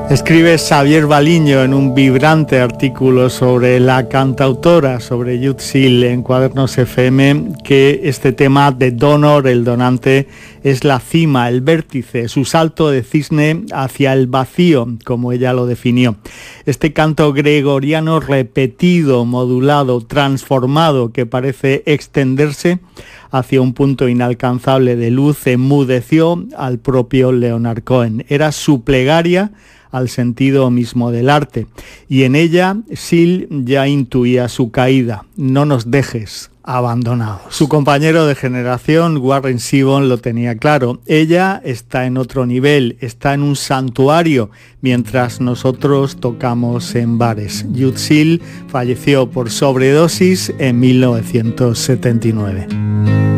Escribe Xavier Baliño en un vibrante artículo sobre la cantautora, sobre Jud Sill en Cuadernos FM, que este tema de Donor, el donante, es la cima, el vértice, su salto de cisne hacia el vacío, como ella lo definió. Este canto gregoriano repetido, modulado, transformado, que parece extenderse hacia un punto inalcanzable de luz, enmudeció al propio Leonard Cohen. Era su plegaria al sentido mismo del arte, y en ella Sill ya intuía su caída. No nos dejes abandonados. Su compañero de generación, Warren Zevon, lo tenía claro. Ella está en otro nivel, está en un santuario, mientras nosotros tocamos en bares. Jud Sill falleció por sobredosis en 1979.